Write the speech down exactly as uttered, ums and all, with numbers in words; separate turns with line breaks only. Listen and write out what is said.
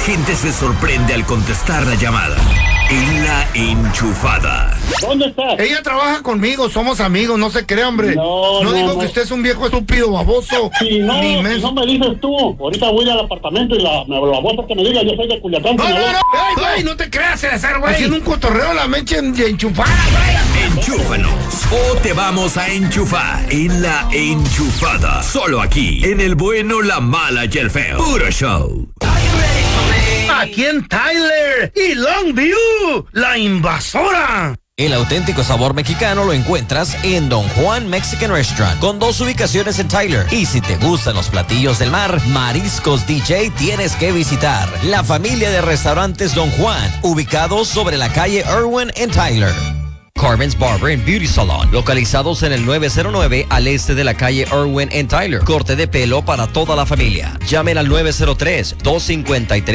gente se sorprende al contestar la llamada. En La Enchufada.
¿Dónde estás?
Ella trabaja conmigo, somos amigos, no se cree, hombre.
No,
no,
no,
digo
no.
que usted es un viejo estúpido, baboso.
Si no,
Ni
si
menso.
no me dices tú, ahorita voy al apartamento y la, me, la voy a hacer que me diga, yo soy de Culiacán.
No, no,
Sinaloa.
no, ay, güey, no te creas, hacer, güey. Haciendo un cotorreo la mecha enchufada, güey.
Enchúfanos o te vamos a enchufar en La Enchufada. Solo aquí, en el bueno, la mala y el feo. Puro show.
Aquí en Tyler y Longview, la invasora.
El auténtico sabor mexicano lo encuentras en Don Juan Mexican Restaurant, con dos ubicaciones en Tyler. Y si te gustan los platillos del mar, Mariscos D J tienes que visitar. La familia de restaurantes Don Juan, ubicados sobre la calle Irwin en Tyler. Carmen's Barber and Beauty Salon, localizados en el nueve cero nueve al este de la calle Irwin en Tyler. Corte de pelo para toda la familia. Llamen al nueve cero tres, dos cinco tres